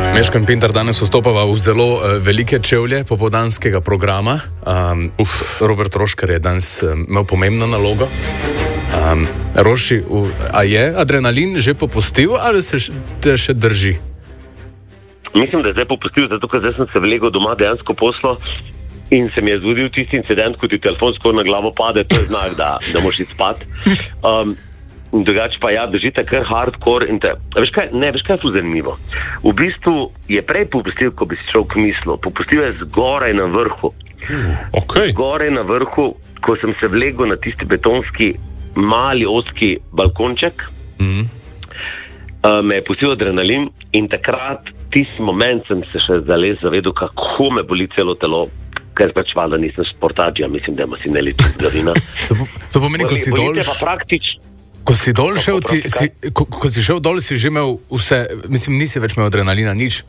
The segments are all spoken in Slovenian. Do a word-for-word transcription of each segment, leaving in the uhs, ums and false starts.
Meško in Pintar danes vstopava v zelo uh, velike čevlje popoldanskega programa. Um, uf, Robert Roškar je danes um, imel pomembno nalogo. Um, Roši, uh, a je adrenalin že popustil ali se š, te še drži? Mislim, da je zdaj popustil, zato ker zdaj sem se vlegel doma dejansko poslo in se mi je zgodil tisti incident, ko ti telefon skoraj na glavo pade, to je znak, da, da moraš iti spat. Um, Drugače pa ja, držite kar hardcore in te, veš kaj, ne, veš kaj je tu zanimivo. V bistvu je prej popustil, ko bi si človek mislil. Popustil je zgoraj na vrhu. Okay. Zgoraj na vrhu, ko sem se vlegel na tisti betonski, mali, ozki balkonček, mm. uh, me je pustil adrenalin in takrat, tisti moment sem se še zales zavedel, kako me boli celo telo, ker pač valjda nisem športađija, mislim, da ima si ne liči zglavina. To pomeni, ko si dol... Pa praktično. Ko si dol šel, ti, si, ko, ko si šel dol, si že imel vse, mislim, nisi več imel adrenalina, nič?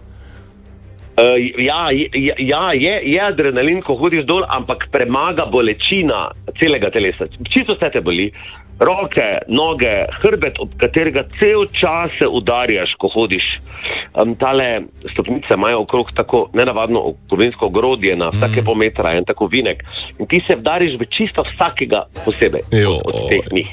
Uh, ja, ja, ja je, je adrenalin, ko hodiš dol, ampak premaga bolečina celega telesa. Čisto vse te boli. Roke, noge, hrbet, ob katerega cel čas se udarjaš, ko hodiš. Um, tale stopnice imajo okrog tako nenavadno kovinsko ogrodje na vsake mm. pol metra, en tako vinek. In ti se vdariš v čisto vsakega posebej jo, od, od teh njih.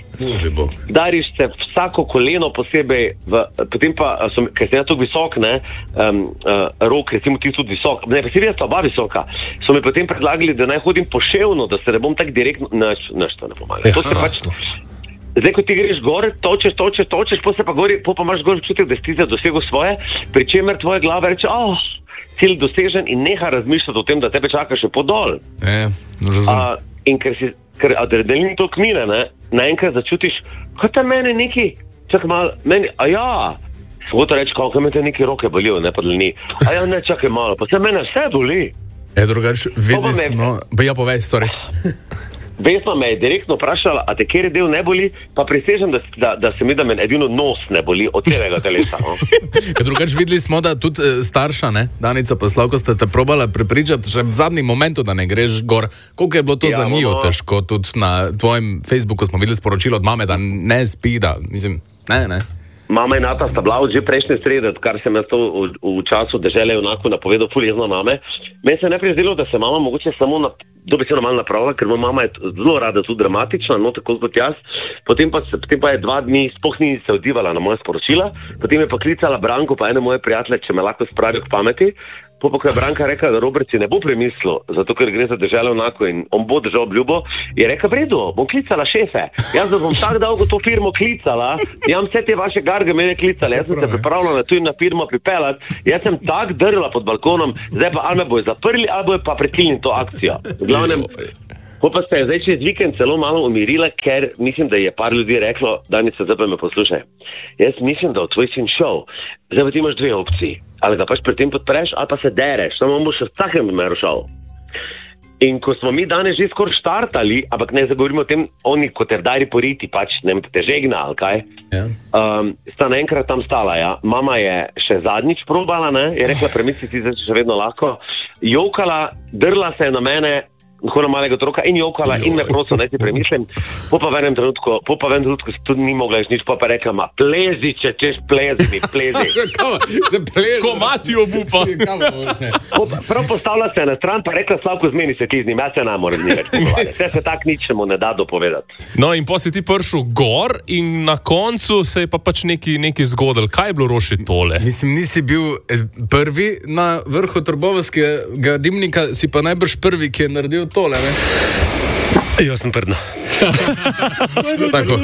Vdariš se vsako koleno posebej, v, potem pa, so, ker sem jaz tako visok, ne, um, uh, rok, recimo ti tudi visok, ne, pa si videl, oba visoka, so mi potem predlagali, da naj hodim poševno, da se ne bom tako direktno, naš, naš to ne pomaga. To se pač, zdaj, ko ti greš gore, točeš, točeš, točeš, po se pa gori, po pa imaš gor občutek, da si ti dosegel svoje, pri čemer tvoja glava reče, oh, cilj dosežen in neha razmišljati o tem, da tebe čaka še podol. E, uh, in ker si, ker adrenalin to kmine, ne, naenkrat začutiš, kot da mene neki, čakaj malo, meni, a ja, svoto reči, kako me te neki roke bolijo, ne pa dlani, a ja, ne, čakaj malo, pa se mene vse boli. E, drugač, vidi smo, ba ja povej, sorry. Vesna me je direktno vprašala, a te kjer del ne boli, pa prisežem, da, da, da se mi da men edino nos ne boli od celega telesa. No? Drugač videli smo, da tudi starša, ne, Danica pa Slavko, ste te probala prepričati še v zadnji momentu, da ne greš gor. Koliko je bilo to ja, za njo težko? Tudi na tvojem Facebooku smo videli sporočilo od mame, da ne spi, da, mislim, ne, ne. Mama in Nata sta bila že prejšnje srede, kar sem jaz to v, v času dežele onako napovedal ful jezno mame. Meni se je najprej zdelo, da se mama mogoče samo na, dobesedno malo napravila, ker moja mama je zelo rada tudi dramatična, no tako kot jaz. Potem pa, potem pa je dva dni sploh ni se odzivala na moje sporočila, potem je pa klicala Branko pa ene moje prijatelje, če me lahko spravijo k pameti. Po pa, ko je Branka rekla, da Robert si ne bo premislil, zato ker gre za dežele onako in on bo držal obljubo, je rekla, v redu, bom klicala šefe. Jaz da bom tak dolgo to firmo klicala, jaz vse te vaše garge mene klicala, jaz sem se pripravljala tu na firmo pripelat, jaz sem tak drla pod balkonom, zdaj pa ali me bojo zaprli, ali bojo pa prekinili to akcijo. V glavnem, po pa ste zdaj čez vikend celo malo umirila, ker mislim, da je par ljudi reklo, Danica, zdaj pa me poslušaj. Jaz mislim, da v tvoj sin šel, zdaj pa ti imaš dve opciji. Ali ga pač pri tem podpreš, ali pa se dereš, samo boš v vsakem primeru šel. In ko smo mi danes že skoraj štartali, ampak ne zagovorimo o tem, oni kot erdari poriti, pač ne te žegna, ali kaj, yeah. um, sta naenkrat tam stala, ja. Mama je še zadnjič probala, ne, je rekla, premisli si, da še vedno lahko, jokala, drla se je na mene, na malega otroka in jokala in me prosil, da si premislim. Po pa v enem trenutku, po pa v enem trenutku si tudi ni mogla nič, pa pa rekla, ma plezi, če češ plezi mi, plezi. Ko mati obupa. Prav postavila se na stran, pa rekla, Slavko, zmeni se ti z njim, jaz se ne morem z njim več pogovarjati. Vse se tak nič mu ne da dopovedati. No in po si ti prišel gor in na koncu se je pa pač neki, neki zgodil. Kaj je bilo, Roši, tole? Mislim, nisi bil prvi na vrhu Trbovskega dimnika, si pa najbrž prvi, ki je naredil tole, ne? Jaz sem prdno. Tako.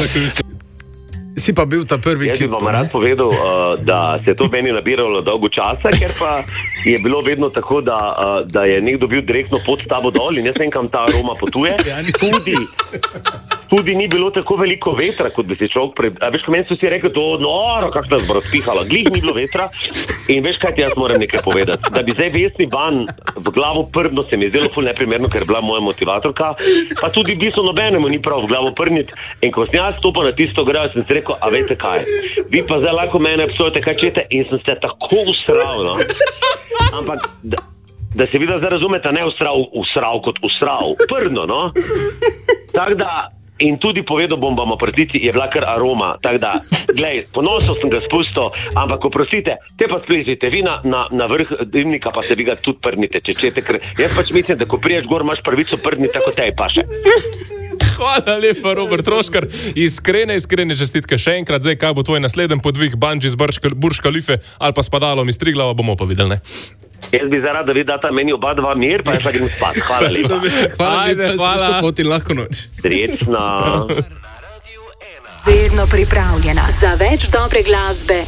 Si pa bil ta prvi, ki... Jaz bi vam rad povedal, uh, da se je to meni nabiralo dolgo časa, ker pa je bilo vedno tako, da, uh, da je nekdo bil direktno pod tabo dol in jaz vem, kam ta aroma potuje. Tudi, tudi ni bilo tako veliko vetra, kot bi si človek pre... A veš, ko meni so si rekli, to noro, kako nas bo razpihalo. Glih ni bilo vetra in veš, kaj ti jaz moram nekaj povedati. Da bi zdaj Vesni van v glavo prdno se mi je zdelo ful neprimerno, ker je bila moja motivatorka, pa tudi v bistvu nobenemu ni prav v glavo prdniti. In ko sem jaz stopil na tisto grejo, sem si rekel, a veste kaj, vi pa zdaj lahko mene obsojate, kaj čete, in sem se tako usral, no. Ampak, da, da se videl zdaj razumete, ne usral, usral kot usral, prdno, no. Tako da, In tudi povedal bom vam o prtici, je bila kar aroma. Tako da, glej, ponosno sem ga spustil, ampak oprostite, te pa splezite, vi na, na, na vrh dimnika pa se vi ga tudi prdnite, če čete, ker jaz pač mislim, da ko priješ gor, imaš prvico prdniti, tako tej paše. Hvala lepa, Robert Troškar. Iskrene, iskrene čestitke še enkrat. Zdaj, kaj bo tvoj naslednji podvig, bungee z Burj Khalife ali pa s padalom iz Triglava, bomo pa videli, ne? Jaz bi zaradi, da vi data meni oba dva mir, pa jaz pa grem spat. Hvala lepa. Hvala, Ajde, hvala. Poti lahko noč. Srečno. Vedno pripravljena za več dobre glasbe